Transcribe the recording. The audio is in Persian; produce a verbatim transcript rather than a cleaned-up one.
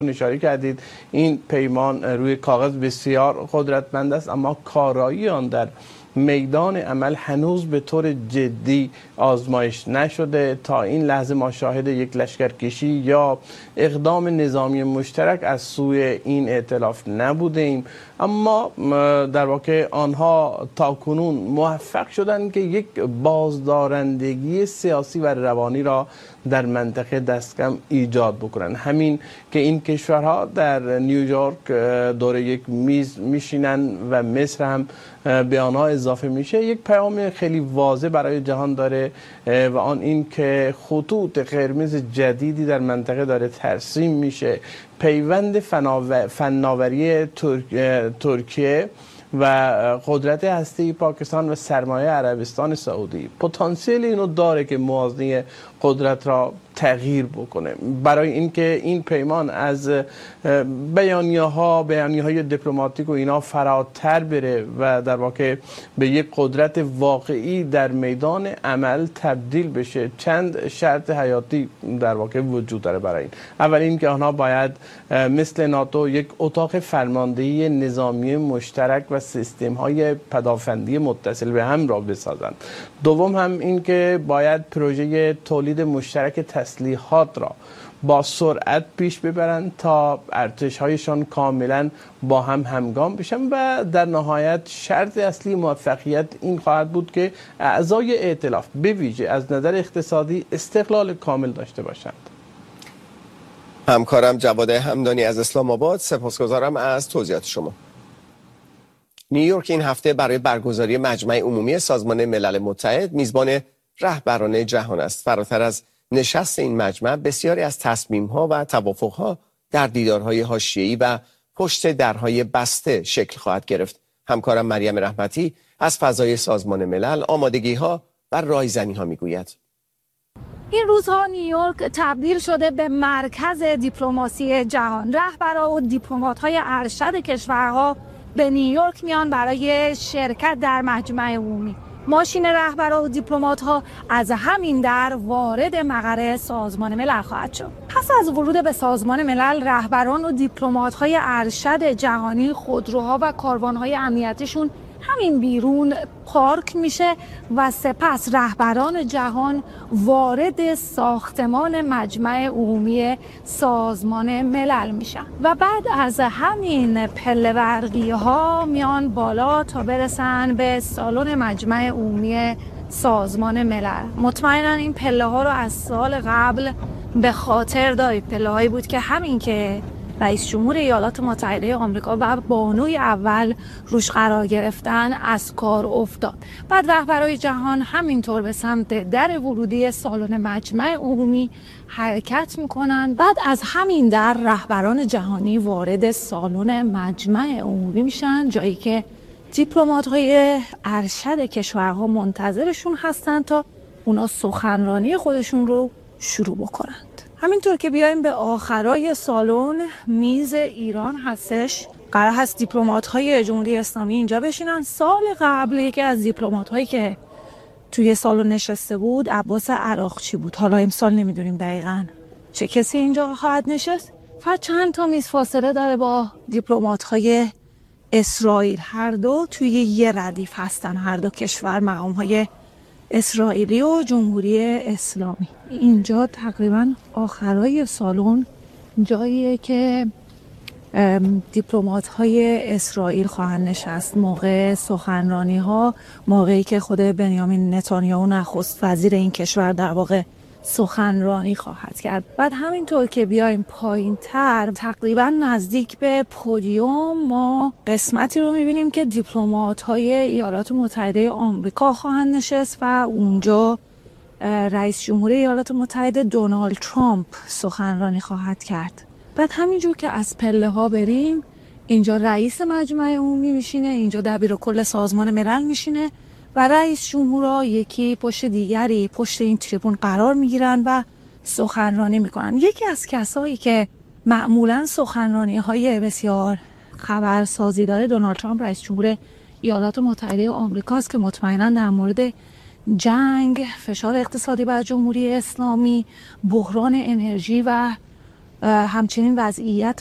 اشاره کردید این پیمان روی کاغذ بسیار قدرتمند است، اما کارایی آن در میدان عمل هنوز به طور جدی آزمایش نشده. تا این لحظه ما شاهد یک لشکرکشی یا اقدام نظامی مشترک از سوی این ائتلاف نبوده ایم، اما در واقع آنها تاکنون موفق شدند که یک بازدارندگی سیاسی و روانی را در منطقه دستکم ایجاد بکنند. همین که این کشورها در نیویورک دور یک میز میشینن و مصر هم به آنها اضافه میشه، یک پیام خیلی واضح برای جهان داره و آن این که خطوط قرمز جدیدی در منطقه داره ترسیم میشه. پیوند فناوری ترکیه و قدرت هسته‌ای پاکستان و سرمایه عربستان سعودی پتانسیل اینو داره که موازنه قدرت را تغییر بکنه. برای اینکه این پیمان از بیانیه ها بیانیه های دیپلماتیک و اینا فراتر بره و در واقع به یک قدرت واقعی در میدان عمل تبدیل بشه، چند شرط حیاتی در واقع وجود داره برای این. اول این که آنها باید مثل ناتو یک اتاق فرماندهی نظامی مشترک و سیستم های پدافندی متصل به هم را بسازند. دوم هم این که باید پروژه تولید مشترک تسلیحات را با سرعت پیش ببرند تا ارتش‌هایشان کاملا با هم همگام بشن و در نهایت شرط اصلی موفقیت این خواهد بود که اعضای ائتلاف به ویژه از نظر اقتصادی استقلال کامل داشته باشند. همکارم جواد همدانی از اسلام آباد، سپاسگزارم از توضیحات شما. نیویورک این هفته برای برگزاری مجمع عمومی سازمان ملل متحد میزبان رهبران جهان است. فراتر از نشست این مجمع بسیاری از تصمیم‌ها و توافق‌ها در دیدارهای حاشیه‌ای و پشت درهای بسته شکل خواهد گرفت. همکارم مریم رحمتی از فضای سازمان ملل آمادگی‌ها و رایزنی‌ها میگوید. این روزها نیویورک تبدیل شده به مرکز دیپلماسی جهان. رهبران و دیپلمات‌های ارشد کشورها به نیویورک میان برای شرکت در مجمع عمومی. ماشین رهبران و دیپلمات‌ها از همین در وارد مقر سازمان ملل خواهد شد. پس از ورود به سازمان ملل، رهبران و دیپلمات‌های ارشد جهانی خودروها و کاروان‌های امنیتیشون همین بیرون پارک میشه و سپس رهبران جهان وارد ساختمان مجمع عمومی سازمان ملل میشن و بعد از همین پله برقی ها میان بالا تا برسن به سالن مجمع عمومی سازمان ملل. مطمئنا این پله ها رو از سال قبل به خاطر دارید. پله هایی بود که همین که رئیس جمهور ایالات متحده آمریکا و بانوی اول روش قرار گرفتن از کار افتاد. بعد رهبران جهان همینطور به سمت در ورودی سالن مجمع عمومی حرکت میکنن. بعد از همین در رهبران جهانی وارد سالن مجمع عمومی میشن، جایی که دیپلمات‌های ارشد کشورها منتظرشون هستن تا اونا سخنرانی خودشون رو شروع بکنند. همینطور که بیایم به آخرای سالن، میز ایران هستش. قرار هست دیپلمات‌های جمهوری اسلامی اینجا بشینن. سال قبل یکی از دیپلمات‌هایی که توی سالن نشسته بود عباس عراقچی بود. حالا امسال نمیدونیم دقیقاً چه کسی اینجا خواهد نشست. فقط چند تا میز فاصله داره با دیپلمات‌های اسرائیل. هر دو توی یه ردیف هستن، هر دو کشور مقام‌های اسرائیلی و جمهوری اسلامی. اینجا تقریبا آخرای سالن جاییه که دیپلمات های اسرائیل خواهند نشست موقع سخنرانی ها، موقعی که خود بنیامین نتانیاهو نخست وزیر این کشور در واقع سخنرانی خواهد کرد. بعد همینطور که بیایم پایین تر، تقریبا نزدیک به پودیوم ما قسمتی رو میبینیم که دیپلمات های ایالات متحده آمریکا خواهند نشست و اونجا رئیس جمهور ایالات متحده دونالد ترامپ سخنرانی خواهد کرد. بعد همینجور که از پله ها بریم، اینجا رئیس مجمع عمومی میشینه، اینجا دبیر کل سازمان ملل میشینه و رئیس جمهورها یکی پشت دیگری پشت این تریبون قرار میگیرن و سخنرانی میکنن. یکی از کسایی که معمولا سخنرانی های بسیار خبرسازی داره دونالد ترامپ رئیس جمهور ایالات متحده آمریکاست که مطمئنا در مورد جنگ، فشار اقتصادی بر جمهوری اسلامی، بحران انرژی و همچنین وضعیت